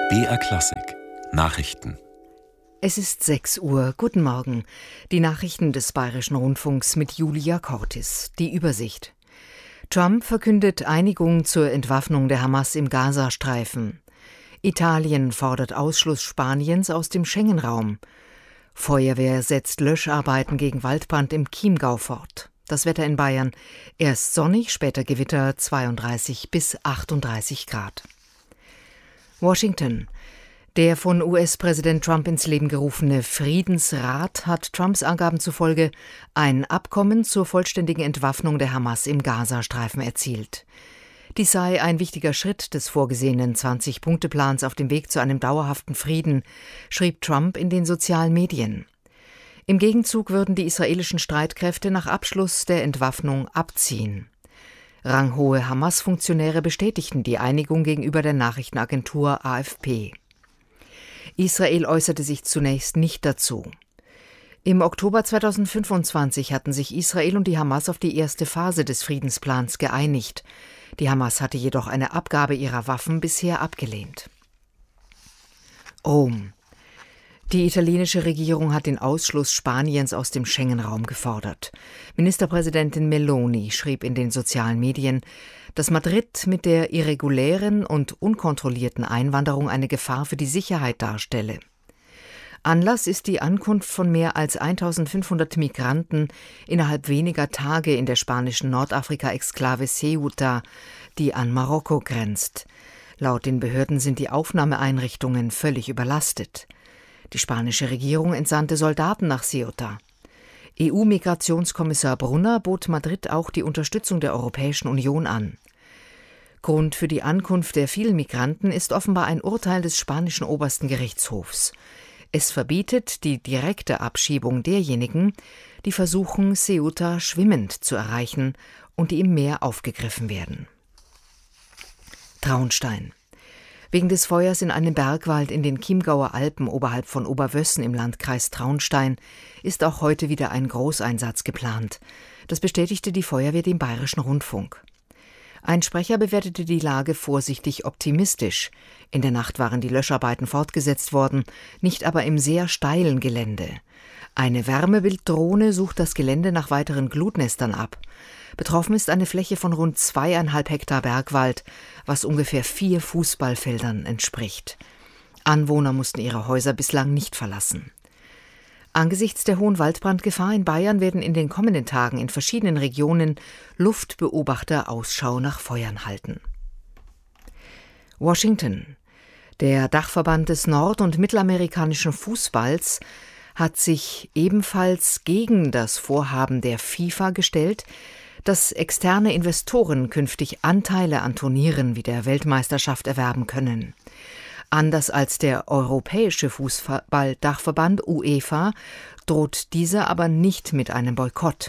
BR Klassik Nachrichten. Es ist 6 Uhr. Guten Morgen. Die Nachrichten des Bayerischen Rundfunks mit Julia Cortis. Die Übersicht. Trump verkündet Einigung zur Entwaffnung der Hamas im Gazastreifen. Italien fordert Ausschluss Spaniens aus dem Schengen-Raum. Feuerwehr setzt Löscharbeiten gegen Waldbrand im Chiemgau fort. Das Wetter in Bayern: erst sonnig, später Gewitter, 32 bis 38 Grad. Washington. Der von US-Präsident Trump ins Leben gerufene Friedensrat hat Trumps Angaben zufolge ein Abkommen zur vollständigen Entwaffnung der Hamas im Gazastreifen erzielt. Dies sei ein wichtiger Schritt des vorgesehenen 20-Punkte-Plans auf dem Weg zu einem dauerhaften Frieden, schrieb Trump in den sozialen Medien. Im Gegenzug würden die israelischen Streitkräfte nach Abschluss der Entwaffnung abziehen. Ranghohe Hamas-Funktionäre bestätigten die Einigung gegenüber der Nachrichtenagentur AFP. Israel äußerte sich zunächst nicht dazu. Im Oktober 2025 hatten sich Israel und die Hamas auf die erste Phase des Friedensplans geeinigt. Die Hamas hatte jedoch eine Abgabe ihrer Waffen bisher abgelehnt. Rom. Die italienische Regierung hat den Ausschluss Spaniens aus dem Schengen-Raum gefordert. Ministerpräsidentin Meloni schrieb in den sozialen Medien, dass Madrid mit der irregulären und unkontrollierten Einwanderung eine Gefahr für die Sicherheit darstelle. Anlass ist die Ankunft von mehr als 1500 Migranten innerhalb weniger Tage in der spanischen Nordafrika-Exklave Ceuta, die an Marokko grenzt. Laut den Behörden sind die Aufnahmeeinrichtungen völlig überlastet. Die spanische Regierung entsandte Soldaten nach Ceuta. EU-Migrationskommissar Brunner bot Madrid auch die Unterstützung der Europäischen Union an. Grund für die Ankunft der vielen Migranten ist offenbar ein Urteil des spanischen obersten Gerichtshofs. Es verbietet die direkte Abschiebung derjenigen, die versuchen, Ceuta schwimmend zu erreichen und die im Meer aufgegriffen werden. Traunstein. Wegen des Feuers in einem Bergwald in den Chiemgauer Alpen oberhalb von Oberwössen im Landkreis Traunstein ist auch heute wieder ein Großeinsatz geplant. Das bestätigte die Feuerwehr dem Bayerischen Rundfunk. Ein Sprecher bewertete die Lage vorsichtig optimistisch. In der Nacht waren die Löscharbeiten fortgesetzt worden, nicht aber im sehr steilen Gelände. Eine Wärmebilddrohne sucht das Gelände nach weiteren Glutnestern ab. Betroffen ist eine Fläche von rund 2,5 Hektar Bergwald, was ungefähr 4 Fußballfeldern entspricht. Anwohner mussten ihre Häuser bislang nicht verlassen. Angesichts der hohen Waldbrandgefahr in Bayern werden in den kommenden Tagen in verschiedenen Regionen Luftbeobachter Ausschau nach Feuern halten. Washington. Der Dachverband des nord- und mittelamerikanischen Fußballs hat sich ebenfalls gegen das Vorhaben der FIFA gestellt, dass externe Investoren künftig Anteile an Turnieren wie der Weltmeisterschaft erwerben können. Anders als der Europäische Fußball-Dachverband UEFA droht dieser aber nicht mit einem Boykott.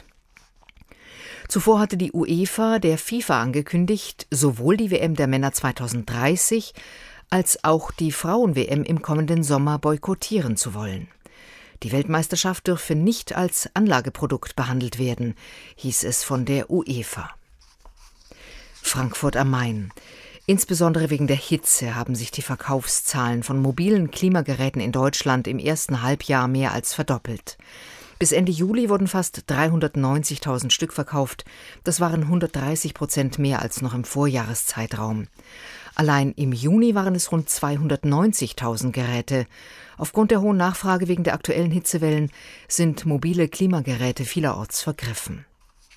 Zuvor hatte die UEFA der FIFA angekündigt, sowohl die WM der Männer 2030 als auch die Frauen-WM im kommenden Sommer boykottieren zu wollen. Die Weltmeisterschaft dürfe nicht als Anlageprodukt behandelt werden, hieß es von der UEFA. Frankfurt am Main. Insbesondere wegen der Hitze haben sich die Verkaufszahlen von mobilen Klimageräten in Deutschland im ersten Halbjahr mehr als verdoppelt. Bis Ende Juli wurden fast 390.000 Stück verkauft. Das waren 130% mehr als noch im Vorjahreszeitraum. Allein im Juni waren es rund 290.000 Geräte. Aufgrund der hohen Nachfrage wegen der aktuellen Hitzewellen sind mobile Klimageräte vielerorts vergriffen.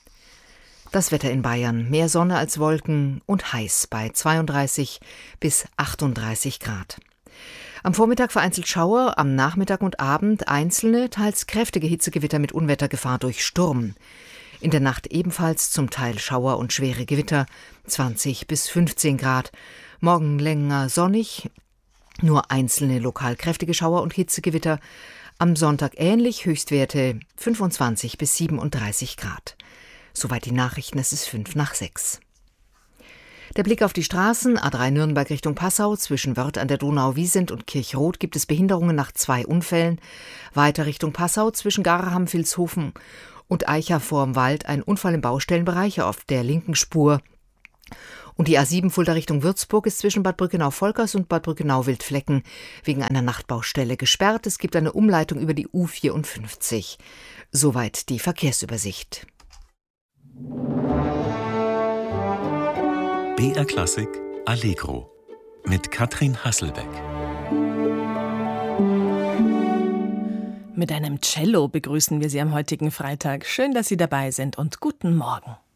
Das Wetter in Bayern: mehr Sonne als Wolken und heiß bei 32 bis 38 Grad. Am Vormittag vereinzelt Schauer, am Nachmittag und Abend einzelne, teils kräftige Hitzegewitter mit Unwettergefahr durch Sturm. In der Nacht ebenfalls zum Teil Schauer und schwere Gewitter, 20 bis 15 Grad. Morgen länger sonnig, nur einzelne lokal kräftige Schauer und Hitzegewitter. Am Sonntag ähnlich, Höchstwerte 25 bis 37 Grad. Soweit die Nachrichten, es ist 5:05. Der Blick auf die Straßen: A3 Nürnberg Richtung Passau, zwischen Wörth an der Donau-Wiesent und Kirchroth gibt es Behinderungen nach 2 Unfällen. Weiter Richtung Passau, zwischen Garaham-Vilshofen und Eicha vorm Wald, ein Unfall im Baustellenbereich auf der linken Spur. Und die A7 Fulda Richtung Würzburg ist zwischen Bad Brückenau-Volkers und Bad Brückenau-Wildflecken wegen einer Nachtbaustelle gesperrt. Es gibt eine Umleitung über die U54. Soweit die Verkehrsübersicht. BR Klassik Allegro mit Katrin Hasselbeck. Mit einem Cello begrüßen wir Sie am heutigen Freitag. Schön, dass Sie dabei sind und guten Morgen.